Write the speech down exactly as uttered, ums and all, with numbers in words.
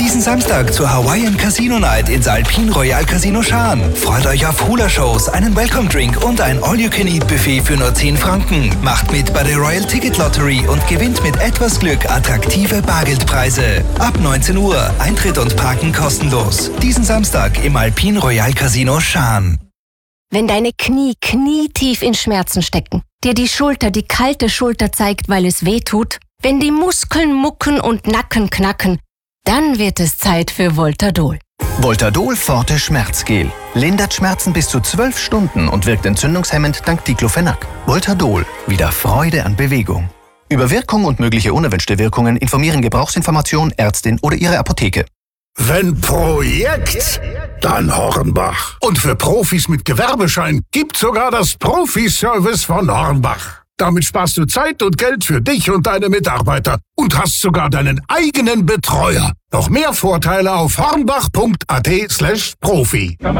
Diesen Samstag zur Hawaiian Casino Night ins Alpine Royal Casino Schaan. Freut euch auf Hula-Shows, einen Welcome-Drink und ein All-You-Can-Eat-Buffet für nur zehn Franken. Macht mit bei der Royal Ticket Lottery und gewinnt mit etwas Glück attraktive Bargeldpreise. Ab neunzehn Uhr, Eintritt und Parken kostenlos. Diesen Samstag im Alpine Royal Casino Schaan. Wenn deine Knie knietief in Schmerzen stecken, dir die Schulter die kalte Schulter zeigt, weil es weh tut, wenn die Muskeln mucken und Nacken knacken, dann wird es Zeit für Voltadol. Voltadol Forte Schmerzgel. Lindert Schmerzen bis zu zwölf Stunden und wirkt entzündungshemmend dank Diclofenac. Voltadol. Wieder Freude an Bewegung. Über Wirkung und mögliche unerwünschte Wirkungen informieren Gebrauchsinformation, Ärztin oder Ihre Apotheke. Wenn Projekt, dann Hornbach. Und für Profis mit Gewerbeschein gibt sogar das Profi-Service von Hornbach. Damit sparst du Zeit und Geld für dich und deine Mitarbeiter und hast sogar deinen eigenen Betreuer. Noch mehr Vorteile auf hornbach punkt at slash profi.